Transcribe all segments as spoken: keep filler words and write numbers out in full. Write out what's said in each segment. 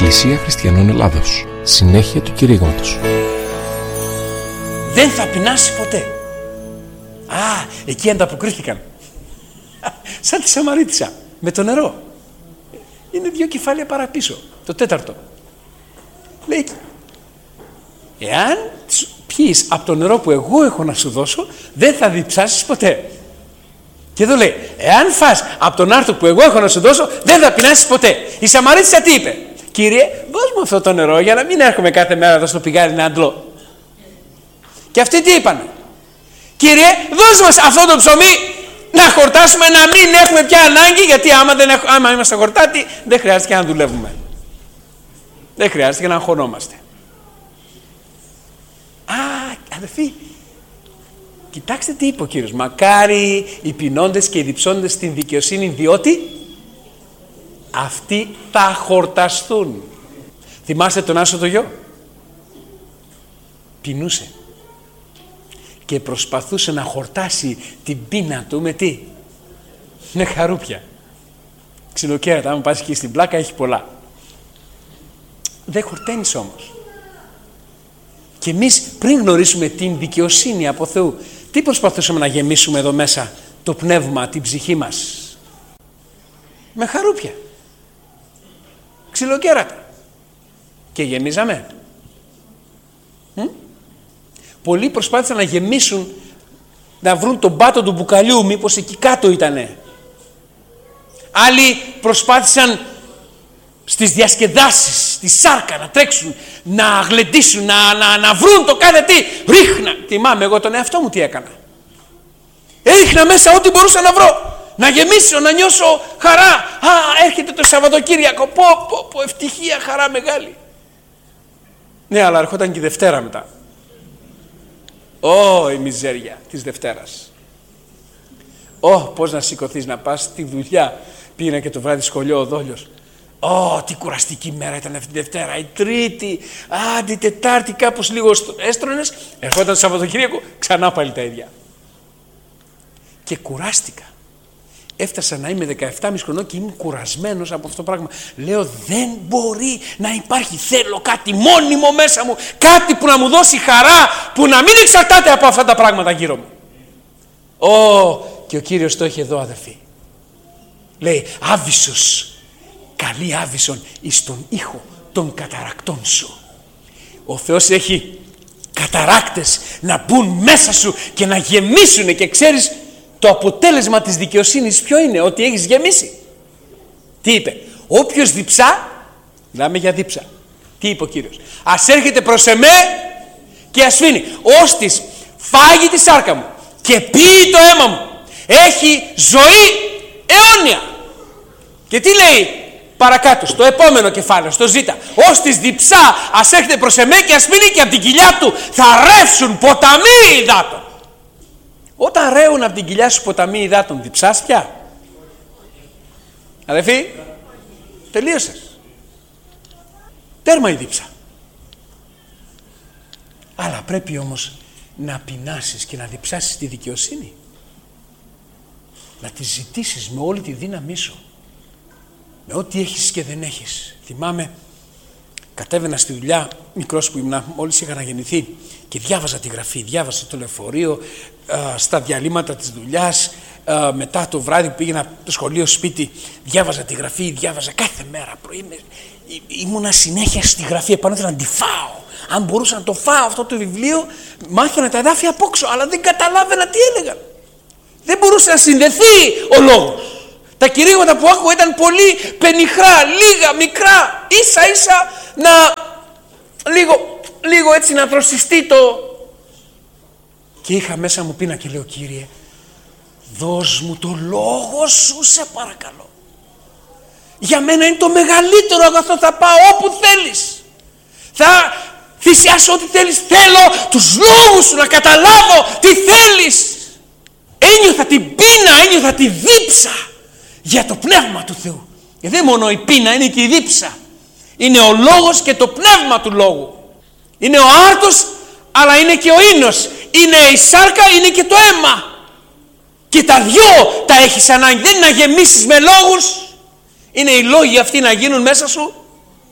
Εκκλησία Χριστιανών Ελλάδος. Συνέχεια του κηρύγματος. Δεν θα πεινάσει ποτέ. Α, εκεί ανταποκρίθηκαν. Σαν τη Σαμαρίτισσα με το νερό. Είναι δύο κεφάλαια παραπίσω. Το τέταρτο. Λέει, εάν πιείς από το νερό που εγώ έχω να σου δώσω, δεν θα διψάσεις ποτέ. Και εδώ λέει, εάν φας από τον άρτο που εγώ έχω να σου δώσω, δεν θα πεινάσεις ποτέ. Η Σαμαρίτισσα τι είπε? Κύριε, δώσ' μου αυτό το νερό για να μην έρχομαι κάθε μέρα εδώ στο πηγάρι να αντλώ. Και αυτοί τι είπανε? Κύριε, δώσ' μας αυτό το ψωμί να χορτάσουμε, να μην έχουμε πια ανάγκη, γιατί άμα, δεν έχ, άμα είμαστε χορτάτοι δεν χρειάζεται να δουλεύουμε. Δεν χρειάζεται να αγχωνόμαστε. Α, αδελφοί, κοιτάξτε τι είπε ο Κύριος. Μακάρι οι πεινώντες και οι διψώντες στην δικαιοσύνη, διότι αυτοί θα χορταστούν. Θυμάστε τον Άσο το γιο? Πεινούσε και προσπαθούσε να χορτάσει την πείνα του με τι? Με χαρούπια. Ξυλοκέρατα, άμα πας εκεί στην πλάκα έχει πολλά. Δεν χορταίνεις όμως. Και εμείς πριν γνωρίσουμε την δικαιοσύνη από Θεού, τι προσπαθούσαμε να γεμίσουμε εδώ μέσα το πνεύμα, την ψυχή μας? Με χαρούπια, ξυλοκέρατα. Και γεμίζαμε. Μ? Πολλοί προσπάθησαν να γεμίσουν, να βρουν τον πάτο του μπουκαλιού, μήπως εκεί κάτω ήτανε. Άλλοι προσπάθησαν στις διασκεδάσεις, στη σάρκα να τρέξουν, να γλεντήσουν, να, να, να βρουν το κάθε τι. Ρίχνα. Θυμάμαι εγώ τον εαυτό μου τι έκανα. Έριχνα μέσα ό,τι μπορούσα να βρω. Να γεμίσω, να νιώσω χαρά. Α, έρχεται το Σαββατοκύριακο. Πω, πω, πω, ευτυχία, χαρά μεγάλη. Ναι, αλλά ερχόταν και η Δευτέρα μετά. Ω, η μιζέρια της Δευτέρας. Ω, πώς να σηκωθείς να πας στη δουλειά. Πήγαινα και το βράδυ σχολείο ο Δόλιος. Ω, τι κουραστική μέρα ήταν αυτή τη Δευτέρα. Η Τρίτη, α, την Τετάρτη κάπως λίγο έστρωνες. Ερχόταν το Σαββατοκύριακο, ξανά πάλι τα ίδια. Και κουράστηκα. Έφτασα να είμαι δεκαεπτά μισή χρονών και ήμουν κουρασμένος από αυτό το πράγμα. Λέω, δεν μπορεί να υπάρχει. Θέλω κάτι μόνιμο μέσα μου. Κάτι που να μου δώσει χαρά, που να μην εξαρτάται από αυτά τα πράγματα γύρω μου. Ω, και ο Κύριος το έχει εδώ, αδερφοί. Λέει, άβυσσος, καλή άβυσσον εις τον ήχο των καταρακτών σου. Ο Θεός έχει καταράκτες να μπουν μέσα σου και να γεμίσουνε, και ξέρεις το αποτέλεσμα της δικαιοσύνης ποιο είναι? Ότι έχεις γεμίσει. Τι είπε? Όποιος διψά, μιλάμε για δίψα. Τι είπε ο Κύριος? Ας έρχεται προς εμέ και ας φύνει. Ώστις φάγει τη σάρκα μου και πιει το αίμα μου, έχει ζωή αιώνια. Και τι λέει παρακάτω στο επόμενο κεφάλαιο, στο Ζ? Ώστις διψά, ας έρχεται προς εμέ και ας πίνει, και από την κοιλιά του θα ρεύσουν ποταμοί υδάτων. Όταν ρέουν από την κοιλιά σου ποταμοί υδάτων, διψάς πια? Αδελφοί, τελείωσες. Τέρμα η δίψα. Αλλά πρέπει όμως να πεινάσεις και να διψάσεις τη δικαιοσύνη. Να τη ζητήσεις με όλη τη δύναμή σου. Με ό,τι έχεις και δεν έχεις. Θυμάμαι, κατέβαινα στη δουλειά, μικρός που ήμουν, μόλις είχα αναγεννηθεί, και διάβαζα τη γραφή, διάβαζα το λεωφορείο, α, στα διαλύματα της δουλειάς, α, μετά το βράδυ που πήγαινα το σχολείο σπίτι, διάβαζα τη γραφή, διάβαζα κάθε μέρα πρωί. Ήμουνα συνέχεια στη γραφή, επάνω ήθελα να τη φάω. Αν μπορούσα να το φάω αυτό το βιβλίο, μάθαινα τα εδάφια απόξω, αλλά δεν καταλάβαινα τι έλεγαν. Δεν μπορούσε να συνδεθεί ο λόγος. Τα κηρύγματα που άκουγα ήταν πολύ πενιχρά, λίγα, μικρά, ίσα ίσα να λίγο, λίγο έτσι να δροσιστεί το. Και είχα μέσα μου πείνα και λέω, Κύριε, δώσ' μου το λόγο σου, σε παρακαλώ. Για μένα είναι το μεγαλύτερο αγαθό, θα πάω όπου θέλεις. Θα θυσιάσω ό,τι θέλεις. Θέλω τους λόγους σου, να καταλάβω τι θέλεις. Ένιωθα την πείνα, ένιωθα τη δίψα για το Πνεύμα του Θεού. Και δεν μόνο η πείνα, είναι και η δίψα. Είναι ο λόγος και το πνεύμα του λόγου. Είναι ο άρτος, αλλά είναι και ο ίνος. Είναι η σάρκα, είναι και το αίμα. Και τα δυο τα έχεις ανάγκη. Δεν είναι να γεμίσεις με λόγους. Είναι οι λόγοι αυτοί να γίνουν μέσα σου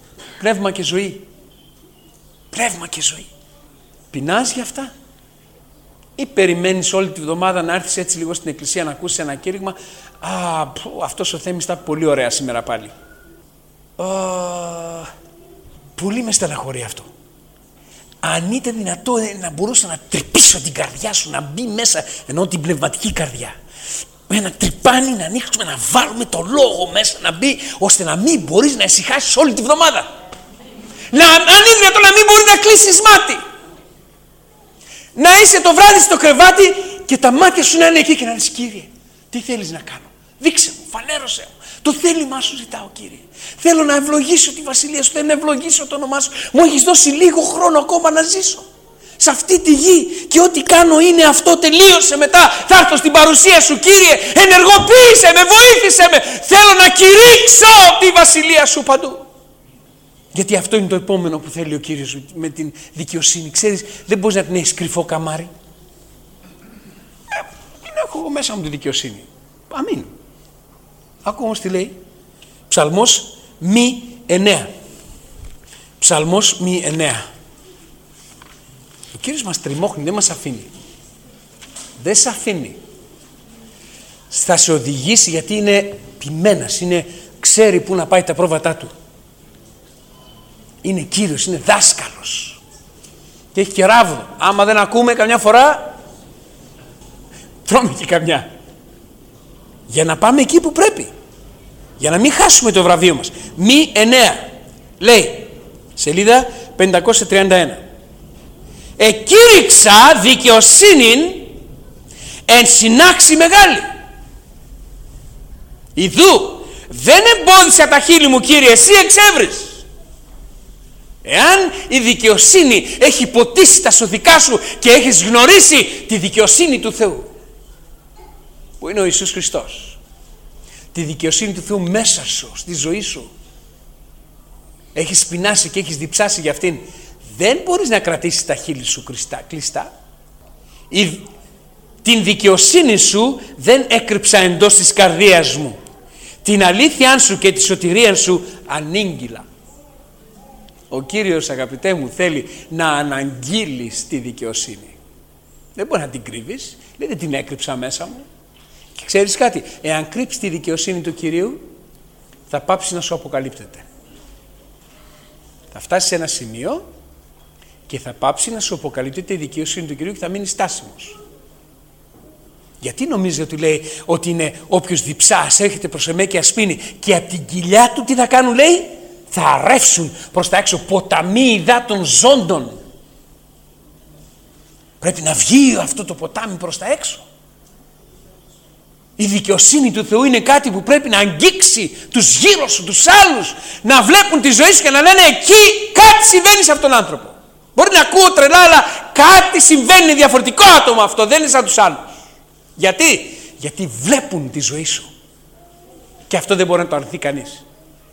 πνεύμα και ζωή. Πνεύμα και ζωή. Πεινάς για αυτά? Ή περιμένεις όλη τη βδομάδα να έρθεις έτσι λίγο στην εκκλησία να ακούσεις ένα κήρυγμα? Α, που, αυτός ο Θέμης ήταν πολύ ωραία σήμερα πάλι. Α, πολύ με στεναχωρεί αυτό. Αν ήταν δυνατό να μπορούσα να τρυπήσω την καρδιά σου, να μπει μέσα, ενώ την πνευματική καρδιά, με ένα τρυπάνι να ανοίξουμε, να βάλουμε το λόγο μέσα, να μπει, ώστε να μην μπορείς να ησυχάσεις όλη τη βδομάδα. Να, αν είναι δυνατό να μην μπορεί να κλείσεις μάτι. Να είσαι το βράδυ στο κρεβάτι και τα μάτια σου να είναι εκεί και να λες, Κύριε, τι θέλεις να κάνω? Δείξε μου, φανέρωσέ μου. Το θέλημά σου ζητάω, Κύριε. Θέλω να ευλογήσω τη βασιλεία σου, θέλω να ευλογήσω το όνομά σου. Μου έχεις δώσει λίγο χρόνο ακόμα να ζήσω σε αυτή τη γη και ό,τι κάνω είναι αυτό, τελείωσε. Μετά θα έρθω στην παρουσία σου, Κύριε, ενεργοποίησε με, βοήθησε με. Θέλω να κηρύξω τη βασιλεία σου παντού. Γιατί αυτό είναι το επόμενο που θέλει ο Κύριος με την δικαιοσύνη. Ξέρεις, δεν μπορείς να την έχεις κρυφό καμάρι. Ε, την έχω εγώ μέσα μου τη δικαιοσύνη. Αμήν. Άκου όμως τι λέει. Ψαλμός μη εννέα. Ψαλμός μη εννέα. Ο Κύριος μας τριμώχνει, δεν μας αφήνει. Δεν σε αφήνει. Θα σε οδηγήσει γιατί είναι ποιμένας, είναι, ξέρει πού να πάει τα πρόβατά του. Είναι Κύριος, είναι δάσκαλος. Και έχει και ράβδο. Άμα δεν ακούμε καμιά φορά, τρώμε και καμιά. Για να πάμε εκεί που πρέπει. Για να μην χάσουμε το βραβείο μας. Μη εννέα. Λέει, σελίδα πεντακόσια τριάντα ένα. Εκήρυξα δικαιοσύνην εν συνάξη μεγάλη. Ιδού, δεν εμπόδισα τα χείλη μου, Κύριε, εσύ εξεύρεις. Εάν η δικαιοσύνη έχει ποτίσει τα σωθικά σου και έχεις γνωρίσει τη δικαιοσύνη του Θεού, που είναι ο Ιησούς Χριστός, τη δικαιοσύνη του Θεού μέσα σου, στη ζωή σου, έχεις πεινάσει και έχεις διψάσει για αυτήν, δεν μπορείς να κρατήσεις τα χείλη σου κλειστά. Η, την δικαιοσύνη σου δεν έκρυψα εντός της καρδίας μου. Την αλήθεια σου και τη σωτηρία σου ανήγγυλα. Ο Κύριος, αγαπητέ μου, θέλει να αναγγείλεις τη δικαιοσύνη. Δεν μπορεί να την κρύβεις. Λέει, δεν την έκρυψα μέσα μου. Και ξέρεις κάτι, εάν κρύψεις τη δικαιοσύνη του Κυρίου, θα πάψει να σου αποκαλύπτεται. Θα φτάσει σε ένα σημείο και θα πάψει να σου αποκαλύπτεται η δικαιοσύνη του Κυρίου και θα μείνει στάσιμος. Γιατί νομίζει ότι λέει ότι είναι όποιος διψά, ας έρχεται προς εμέ και ασπίνει, και από την κοιλιά του τι θα κάνουν, λέει, θα ρεύσουν προς τα έξω ποταμοί υδάτων ζώντων. Πρέπει να βγει αυτό το ποτάμι προς τα έξω. Η δικαιοσύνη του Θεού είναι κάτι που πρέπει να αγγίξει τους γύρω σου, τους άλλους, να βλέπουν τη ζωή σου και να λένε, εκεί κάτι συμβαίνει σε αυτόν τον άνθρωπο. Μπορεί να ακούω τρελά, αλλά κάτι συμβαίνει, διαφορετικό άτομο αυτό, δεν είναι σαν τους άλλους. Γιατί? Γιατί βλέπουν τη ζωή σου. Και αυτό δεν μπορεί να το αρνηθεί κανείς.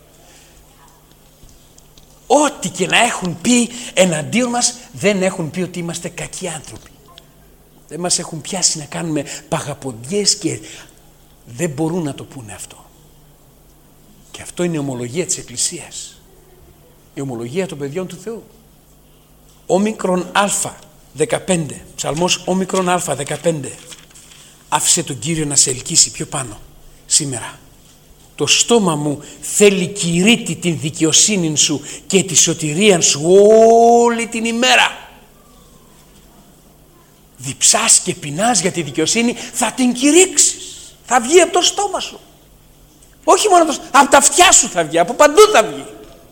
Ό,τι και να έχουν πει εναντίον μας, δεν έχουν πει ότι είμαστε κακοί άνθρωποι. Δεν μας έχουν πιάσει να κάνουμε παγαποντιές και δεν μπορούν να το πούνε αυτό. Και αυτό είναι η ομολογία της Εκκλησίας. Η ομολογία των παιδιών του Θεού. Όμικρον Α δεκαπέντε. Ψαλμός Όμικρον Α δεκαπέντε. Άφησε τον Κύριο να σε ελκύσει πιο πάνω σήμερα. Το στόμα μου θέλει κηρύττει την δικαιοσύνη σου και τη σωτηρία σου όλη την ημέρα. Διψάς και πεινάς για τη δικαιοσύνη, θα την κηρύξεις. Θα βγει από το στόμα σου. Όχι μόνο το, από τα αυτιά σου θα βγει, από παντού θα βγει.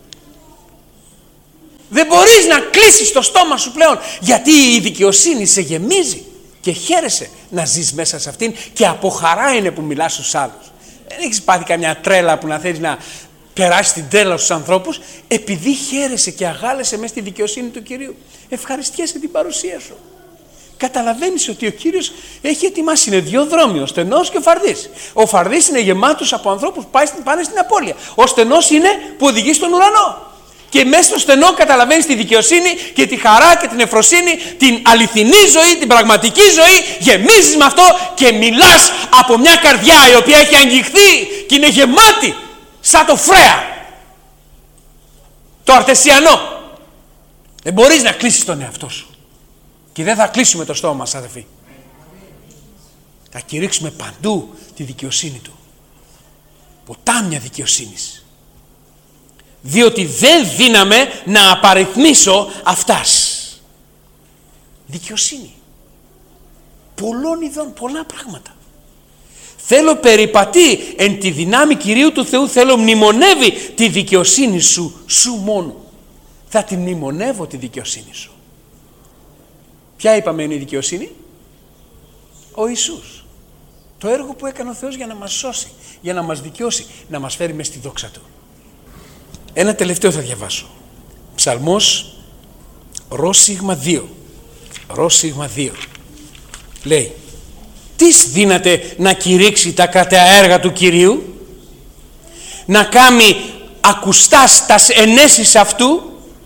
Δεν μπορείς να κλείσεις το στόμα σου πλέον, γιατί η δικαιοσύνη σε γεμίζει και χαίρεσαι να ζεις μέσα σε αυτήν και από χαρά είναι που μιλάς στους άλλους. Δεν έχεις πάθει καμιά τρέλα που να θέλεις να περάσεις την τρέλα στους ανθρώπους, επειδή χαίρεσαι και αγάλεσαι μέσα στη δικαιοσύνη του Κυρίου. Ευχαριστιέσαι την παρουσία σου. Καταλαβαίνεις ότι ο Κύριος έχει ετοιμάσει, είναι δύο δρόμοι, ο στενός και ο φαρδής. Ο φαρδής είναι γεμάτος από ανθρώπους που πάνε στην απώλεια. Ο στενός είναι που οδηγεί στον ουρανό. Και μέσα στο στενό καταλαβαίνεις τη δικαιοσύνη και τη χαρά και την ευφροσύνη, την αληθινή ζωή, την πραγματική ζωή, γεμίζεις με αυτό και μιλάς από μια καρδιά η οποία έχει αγγιχθεί και είναι γεμάτη σαν το φρέα. το αρτεσιανό. Δεν μπορείς να κλείσεις τον εαυτό σου. Και δεν θα κλείσουμε το στόμα μας, αδελφοί. Θα κηρύξουμε παντού τη δικαιοσύνη του. Ποτάμια δικαιοσύνης. Διότι δεν δύναμε να απαριθμίσω αυτάς. Δικαιοσύνη. Πολλών ειδών, πολλά πράγματα. Θέλω περιπατεί εν τη δυνάμει Κυρίου του Θεού, θέλω μνημονεύει τη δικαιοσύνη σου, σου μόνο. Θα τη μνημονεύω τη δικαιοσύνη σου. Ποια είπαμε είναι η δικαιοσύνη? Ο Ιησούς. Το έργο που έκανε ο Θεός για να μας σώσει, για να μας δικαιώσει, να μας φέρει μες στη δόξα Του. Ένα τελευταίο θα διαβάσω. Ψαλμός Ρο σίγμα δύο. Ρο σίγμα δύο. Λέει, τις δύναται να κηρύξει τα καταέργα του Κυρίου, να κάνει ακουστάς τας ενέσεις αυτού,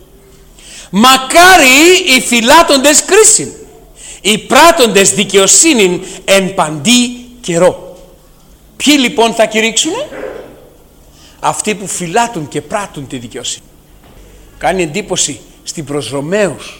μακάρι οι φυλάτοντες κρίσιν, οι πράττοντες δικαιοσύνην εν παντή καιρό. Ποιοι λοιπόν θα κηρύξουνε? Αυτοί που φυλάτουν και πράττουν τη δικαιοσύνη. Κάνει εντύπωση στην προς Ρωμαίους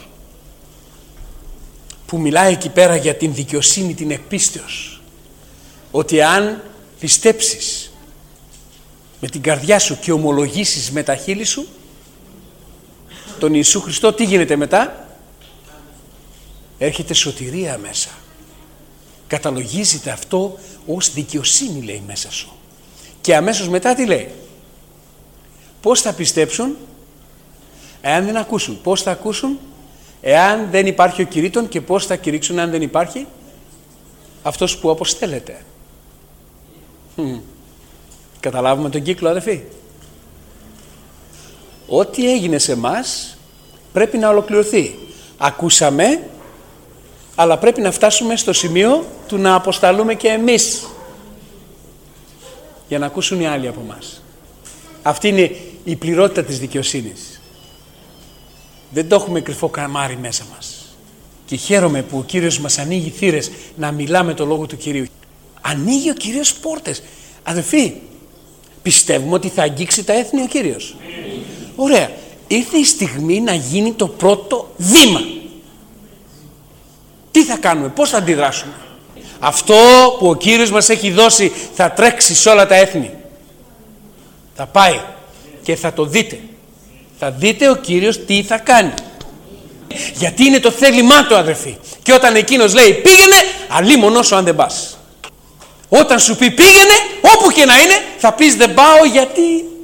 που μιλάει εκεί πέρα για την δικαιοσύνη την εκπίστεως, ότι αν πιστέψεις με την καρδιά σου και ομολογήσεις με τα χείλη σου τον Ιησού Χριστό, τι γίνεται μετά? Έρχεται σωτηρία μέσα. Καταλογίζεται αυτό ως δικαιοσύνη, λέει, μέσα σου. Και αμέσως μετά τι λέει? Πώς θα πιστέψουν εάν δεν ακούσουν? Πώς θα ακούσουν εάν δεν υπάρχει ο κηρύττων? Και πώς θα κηρύξουν αν δεν υπάρχει αυτός που αποστέλλεται? Hm. Καταλάβουμε τον κύκλο, αδελφοί. Ό,τι έγινε σε εμάς πρέπει να ολοκληρωθεί. Ακούσαμε, αλλά πρέπει να φτάσουμε στο σημείο του να αποσταλούμε και εμείς για να ακούσουν οι άλλοι από εμάς. Αυτή είναι η πληρότητα της δικαιοσύνης. Δεν το έχουμε κρυφό καμάρι μέσα μας. Και χαίρομαι που ο Κύριος μας ανοίγει θύρες να μιλάμε το λόγο του Κυρίου. Ανοίγει ο Κύριος πόρτες. Αδελφοί, πιστεύουμε ότι θα αγγίξει τα έθνη ο Κύριος? Mm. Ωραία. Ήρθε η στιγμή να γίνει το πρώτο βήμα. Τι θα κάνουμε, πώς θα αντιδράσουμε? Αυτό που ο Κύριος μας έχει δώσει θα τρέξει σε όλα τα έθνη. Θα πάει και θα το δείτε. Θα δείτε ο Κύριος τι θα κάνει. Γιατί είναι το θέλημά του, αδερφοί. Και όταν εκείνος λέει πήγαινε, αλίμονο σου αν δεν πας. Όταν σου πει πήγαινε, όπου και να είναι, θα πεις δεν πάω γιατί.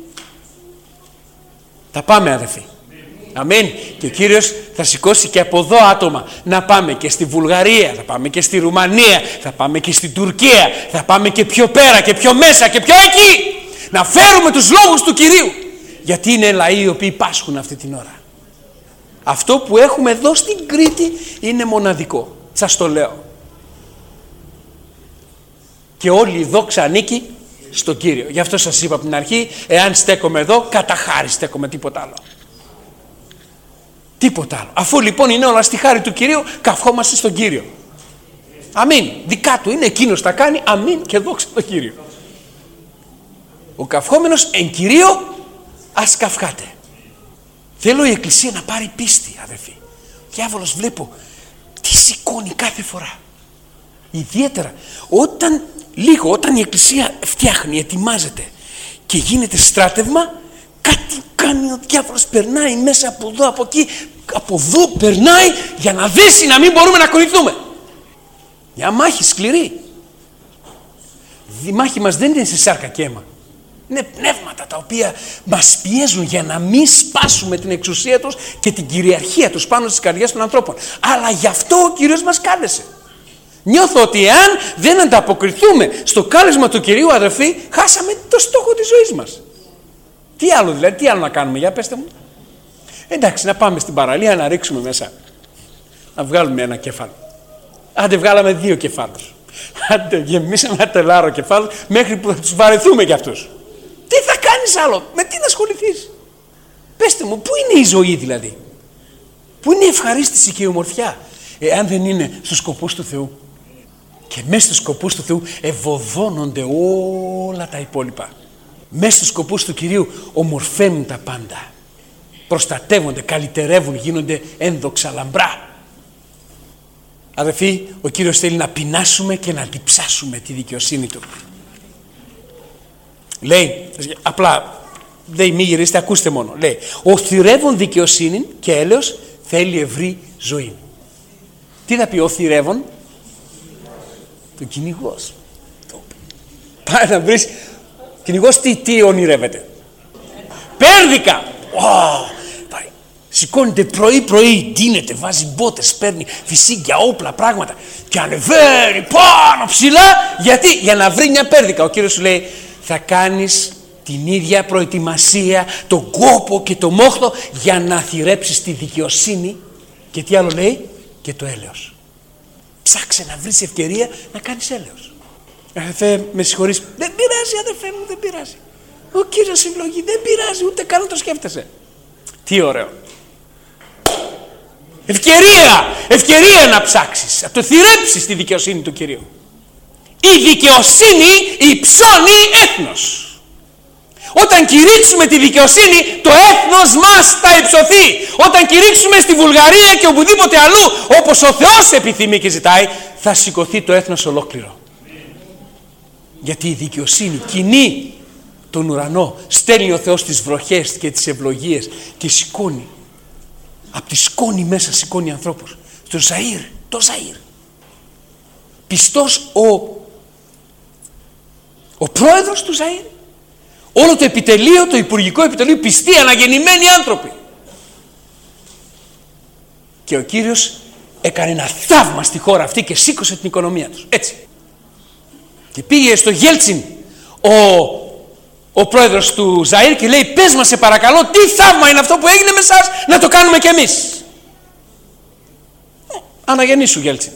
Θα πάμε, αδερφοί. Αμήν. Και ο Κύριος θα σηκώσει και από εδώ άτομα να πάμε και στη Βουλγαρία, θα πάμε και στη Ρουμανία, θα πάμε και στην Τουρκία, θα πάμε και πιο πέρα και πιο μέσα και πιο εκεί. Να φέρουμε τους λόγους του Κυρίου. Γιατί είναι λαοί οι οποίοι πάσχουν αυτή την ώρα. Αυτό που έχουμε εδώ στην Κρήτη είναι μοναδικό. Σας το λέω. Και όλη η δόξα ανήκει στον Κύριο. Γι' αυτό σας είπα από την αρχή, εάν στέκομαι εδώ, κατά χάρη στέκομαι, τίποτα άλλο. Τίποτα άλλο. Αφού λοιπόν είναι όλα στη χάρη του Κυρίου, καυχόμαστε στον Κύριο. Αμήν. Δικά του είναι, εκείνος τα κάνει. Αμήν και δόξα τον Κύριο. Ο καυχόμενος εν Κυρίω ας καυχάτε. Θέλω η Εκκλησία να πάρει πίστη, αδερφοί. Ο διάβολος βλέπω τι σηκώνει κάθε φορά. Ιδιαίτερα όταν λίγο, όταν η Εκκλησία φτιάχνει, ετοιμάζεται και γίνεται στράτευμα, κάτι κάνει ο διάβολος, περνάει μέσα από εδώ, από εκεί, από εδώ περνάει για να δέσει να μην μπορούμε να κουνηθούμε. Μια μάχη σκληρή. Η μάχη μας δεν είναι σε σάρκα και αίμα. Είναι πνεύματα τα οποία μας πιέζουν για να μην σπάσουμε την εξουσία τους και την κυριαρχία τους πάνω στις καρδιές των ανθρώπων. Αλλά γι' αυτό ο Κύριος μας κάλεσε. Νιώθω ότι εάν δεν ανταποκριθούμε στο κάλεσμα του Κυρίου, αδερφοί, χάσαμε το στόχο της ζωής μας. Τι άλλο δηλαδή, τι άλλο να κάνουμε, για πέστε μου. Εντάξει, να πάμε στην παραλία να ρίξουμε μέσα. Να βγάλουμε ένα κεφάλαιο. Άντε βγάλαμε δύο κεφάλους. Άντε γεμίσαμε ένα τελάρο κεφάλου μέχρι που θα τους βαρεθούμε κι αυτούς. Τι θα κάνεις άλλο, με τι να ασχοληθείς? Πέστε μου, πού είναι η ζωή δηλαδή? Πού είναι η ευχαρίστηση και η ομορφιά, εάν δεν είναι στους σκοπούς του Θεού? Και μέσα στους σκοπούς του Θεού ευωδώνονται όλα τα υπόλοιπα. Μέσα στους σκοπούς του Κυρίου ομορφαίνουν τα πάντα. προστατεύονται, καλυτερεύουν, γίνονται ένδοξα λαμπρά. Αδελφοί, ο Κύριος θέλει να πεινάσουμε και να διψάσουμε τη δικαιοσύνη Του. Λέει, απλά, λέει, μη γυρίσετε, ακούστε μόνο. Λέει, ο θυρεύων δικαιοσύνη και έλεος θέλει ευρύ ζωή. Τι θα πει ο θυρεύων? Το κυνηγός. Πάει να βρεις, κυνηγός τι, τι ονειρεύεται? Πέρδικα. Oh, πάει. Σηκώνεται πρωί πρωί, ντύνεται, βάζει μπότες, παίρνει φυσίγγια, όπλα, πράγματα και ανεβαίνει πάνω ψηλά. Γιατί? Για να βρει μια πέρδικα. Ο Κύριος σου λέει, θα κάνεις την ίδια προετοιμασία, τον κόπο και το μόχθο για να θυρέψεις τη δικαιοσύνη και τι άλλο λέει? Και το έλεος. Ψάξε να βρεις ευκαιρία να κάνεις έλεος. Αδελφέ, με συγχωρείς. Δεν πειράζει, αδελφέ μου, δεν πειράζει. Ο Κύριος συλλογή, δεν πειράζει, ούτε καν το σκέφτεσαι. Τι ωραίο. Ευκαιρία, ευκαιρία να ψάξεις, να το θυρέψεις τη δικαιοσύνη του Κυρίου. Η δικαιοσύνη υψώνει έθνος. Όταν κηρύξουμε τη δικαιοσύνη, το έθνος μας θα υψωθεί. Όταν κηρύξουμε στη Βουλγαρία και οπουδήποτε αλλού, όπως ο Θεός επιθυμεί και ζητάει, θα σηκωθεί το έθνος ολόκληρο. Γιατί η δικαιοσύνη κινεί τον ουρανό, στέλνει ο Θεός τις βροχές και τις ευλογίες και σηκώνει. Από τη σκόνη μέσα σηκώνει ανθρώπους. Στο Ζαΐρ, το Ζαΐρ. Πιστός ο, ο πρόεδρος του Ζαΐρ. Όλο το επιτελείο, το υπουργικό επιτελείο, πιστοί, αναγεννημένοι άνθρωποι. Και ο Κύριος έκανε ένα θαύμα στη χώρα αυτή και σήκωσε την οικονομία τους. Έτσι. Και πήγε στο Γέλτσιν ο, ο πρόεδρος του Ζαΐρ και λέει, πες μας σε παρακαλώ, τι θαύμα είναι αυτό που έγινε με εσάς, να το κάνουμε κι εμείς. Ε, αναγεννήσου Γέλτσιν.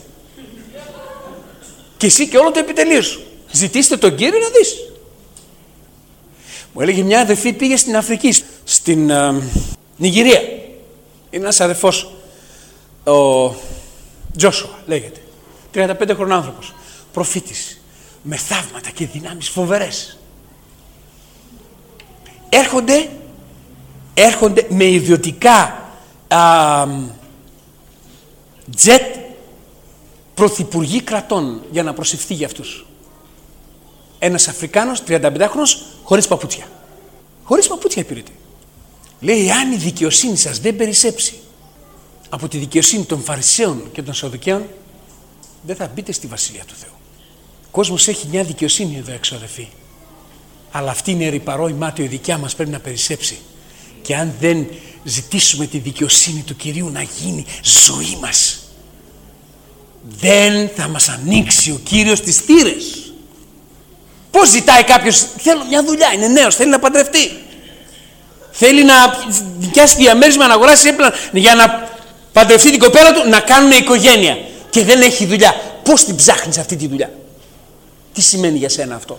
Και εσύ και όλο το επιτελείο σου. Ζητήστε τον Κύριο να δεις. Μου έλεγε μια αδερφή, πήγε στην Αφρική, στην uh, Νιγηρία. Είναι ένας αδερφός, ο Τζόσουα λέγεται, τριάντα πέντε χρονών άνθρωπος, προφήτης, με θαύματα και δυνάμεις φοβερές. Έρχονται, έρχονται με ιδιωτικά uh, τζετ πρωθυπουργοί κρατών για να προσευχθεί για αυτούς. Ένας Αφρικάνος, τριάντα πέντε χρονών, χωρίς παπούτσια. Χωρίς παπούτσια υπηρετεί. Λέει, αν η δικαιοσύνη σας δεν περισσέψει από τη δικαιοσύνη των Φαρισαίων και των Σαδουκαίων, δεν θα μπείτε στη Βασιλεία του Θεού. Ο κόσμος έχει μια δικαιοσύνη εδώ έξω, αδελφοί. Αλλά αυτή είναι ρυπαρό, η μάτιο, η δικιά μας πρέπει να περισσέψει. Και αν δεν ζητήσουμε τη δικαιοσύνη του Κυρίου να γίνει ζωή μας, δεν θα μας ανοίξει ο Κύριος τις θύρες. Πώς ζητάει κάποιος, θέλω μια δουλειά, είναι νέος, θέλει να παντρευτεί. Θέλει να νοικιάσει διαμέρισμα, να αγοράσει έπλα για να παντρευτεί την κοπέλα του, να κάνουν οικογένεια. Και δεν έχει δουλειά. Πώς την ψάχνεις αυτή τη δουλειά? Τι σημαίνει για σένα αυτό?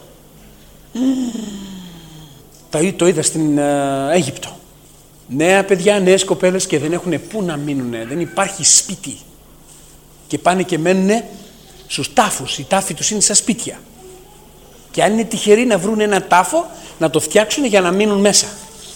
Mm. Το είδα στην uh, Αίγυπτο. Νέα παιδιά, νέες κοπέλες και δεν έχουν πού να μείνουν. Δεν υπάρχει σπίτι. Και πάνε και μένουν στους τάφους. Οι τάφοι τους είναι σαν σπίτια. Και αν είναι τυχεροί να βρουν ένα τάφο, να το φτιάξουν για να μείνουν μέσα.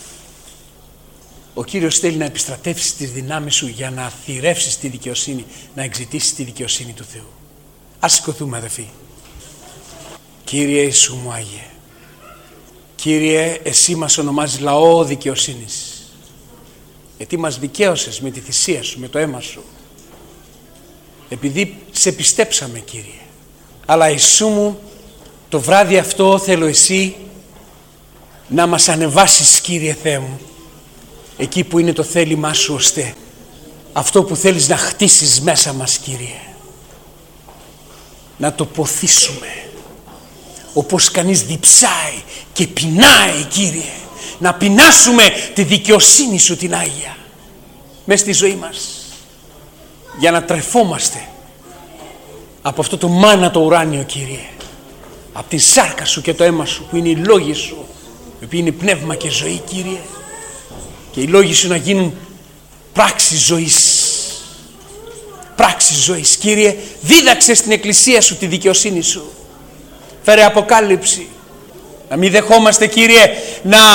Ο Κύριος θέλει να επιστρατεύσεις τις δυνάμεις σου για να θυρεύσεις τη δικαιοσύνη, να εξητήσεις τη δικαιοσύνη του Θεού. Ας σηκωθούμε, αδελφοί. Κύριε Ιησού μου Άγιε, Κύριε, εσύ μας ονομάζεις λαό δικαιοσύνης, γιατί μας δικαίωσες με τη θυσία σου, με το αίμα σου, επειδή σε πιστέψαμε, Κύριε. Αλλά Ιησού μου, το βράδυ αυτό θέλω εσύ να μας ανεβάσεις, Κύριε Θεέ μου, εκεί που είναι το θέλημά σου, ώστε αυτό που θέλεις να χτίσεις μέσα μας, Κύριε, να το ποθήσουμε όπως κανείς διψάει και πεινάει, Κύριε, να πεινάσουμε τη δικαιοσύνη σου την Άγια μες στη ζωή μας, για να τρεφόμαστε από αυτό το μάνα το ουράνιο, Κύριε, από τη σάρκα σου και το αίμα σου που είναι οι λόγοι σου, οι οποίοι είναι πνεύμα και ζωή, Κύριε, και οι λόγοι σου να γίνουν πράξη ζωής. Πράξη ζωής, Κύριε, δίδαξε στην εκκλησία σου τη δικαιοσύνη σου. Φέρε αποκάλυψη. Να μην δεχόμαστε, Κύριε, να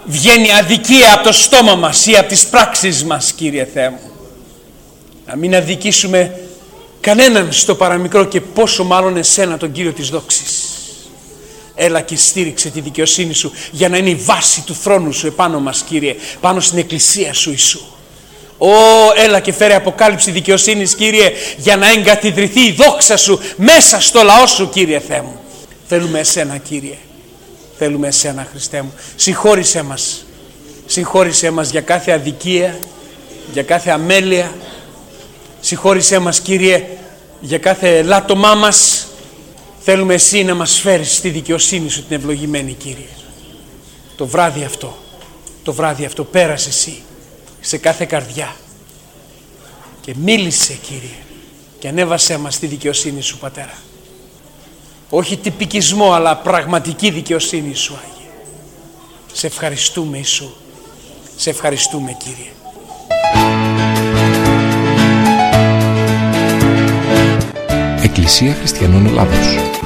βγαίνει αδικία από το στόμα μας ή από τις πράξεις μας, Κύριε Θεέ μου. Να μην αδικήσουμε κανέναν στο παραμικρό και πόσο μάλλον εσένα, τον Κύριο της δόξης. Έλα και στήριξε τη δικαιοσύνη σου για να είναι η βάση του θρόνου σου επάνω μας, Κύριε, πάνω στην εκκλησία σου, Ιησού. Ω, έλα και φέρε αποκάλυψη δικαιοσύνης, Κύριε, για να εγκαθιδρυθεί η δόξα σου μέσα στο λαό σου, Κύριε Θεέ μου. Θέλουμε εσένα, Κύριε. Θέλουμε εσένα, Χριστέ μου. Συγχώρησέ μας. Συγχώρησέ μας για κάθε αδικία, για κάθε αμέλεια. Συγχώρησέ μας, Κύριε, για κάθε λάτωμά μας. Θέλουμε εσύ να μας φέρεις στη δικαιοσύνη σου την ευλογημένη, Κύριε. Το βράδυ αυτό, το βράδυ αυτό πέρασε εσύ σε κάθε καρδιά και μίλησε, Κύριε, και ανέβασέ μας τη δικαιοσύνη σου, Πατέρα. Όχι τυπικισμό, αλλά πραγματική δικαιοσύνη σου, Άγιε. Σε ευχαριστούμε, Ιησού. Σε ευχαριστούμε, Κύριε. Εκκλησία Χριστιανών Ελλάδος.